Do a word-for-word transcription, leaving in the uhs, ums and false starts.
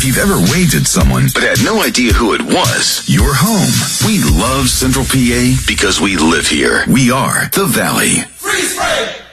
If you've ever waved at someone but had no idea who it was, you're home. We love Central P A because we live here. We are the Valley. Freeze frame!